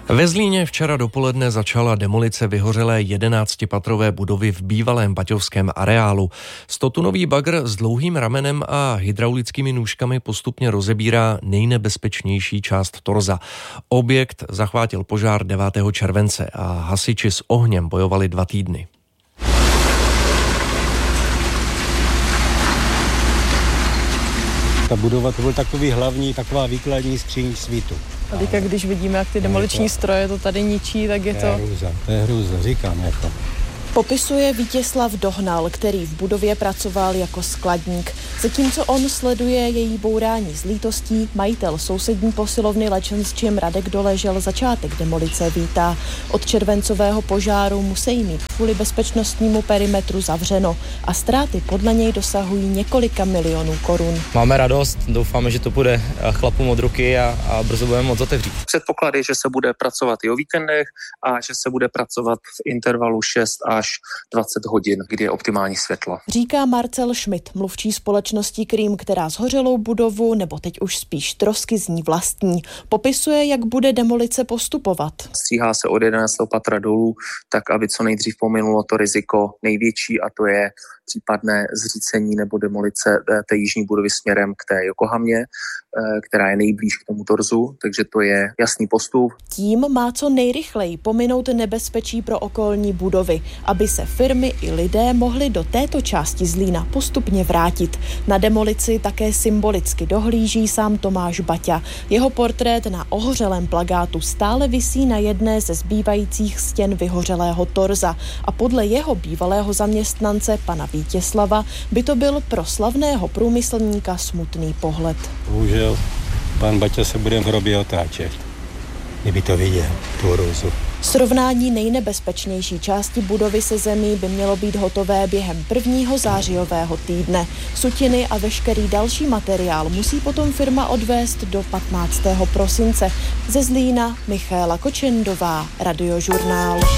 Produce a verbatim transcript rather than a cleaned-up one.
Ve Zlíně včera dopoledne začala demolice vyhořelé jedenáctipatrové budovy v bývalém baťovském areálu. Stotunový bagr s dlouhým ramenem a hydraulickými nůžkami postupně rozebírá nejnebezpečnější část torza. Objekt zachvátil požár devátého července a hasiči s ohněm bojovali dva týdny. Ta budova to byl takový hlavní, taková výkladní skříň svítu. A teďka, když vidíme, jak ty demoliční stroje to tady ničí, tak je to... To je hrůza, to je hrůza, říkám jako. Popisuje Vítězslav Dohnal, který v budově pracoval jako skladník. Zatímco on sleduje její bourání s lítostí, majitel sousední posilovny Lečenčím Radek Doležel začátek demolice vítá. Od červencového požáru musí mít kvůli bezpečnostnímu perimetru zavřeno a ztráty podle něj dosahují několika milionů korun. Máme radost, doufáme, že to půjde chlapům od ruky a, a brzo budeme moct otevřít. Předpoklad je, že se bude pracovat i o víkendech a že se bude pracovat v intervalu šest až dvacet hodin, kdy je optimální světlo. Říká Marcel Schmidt, mluvčí společnosti Krím, která zhořelou budovu, nebo teď už spíš trosky z ní vlastní. Popisuje, jak bude demolice postupovat. Stříhá se od jedenáctého patra dolů, tak aby co nejdřív pominulo to riziko největší, a to je případné zřícení nebo demolice té jižní budovy směrem k té Yokohamě, která je nejblíž k tomu torzu, takže to je jasný postup. Tím má co nejrychleji pominout nebezpečí pro okolní budovy, aby se firmy i lidé mohli do této části Zlína postupně vrátit. Na demolici také symbolicky dohlíží sám Tomáš Baťa. Jeho portrét na ohořelém plakátu stále visí na jedné ze zbývajících stěn vyhořelého torza a podle jeho bývalého zaměstnance pana Vítězslava by to byl pro slavného průmyslníka smutný pohled. Bohužel pan Baťa se bude v hrobě otáčet, kdyby to viděl, tu hrůzu. Srovnání nejnebezpečnější části budovy se zemí by mělo být hotové během prvního zářijového týdne. Sutiny a veškerý další materiál musí potom firma odvést do patnáctého prosince. Ze Zlína Michaela Kočendová, Radiožurnál.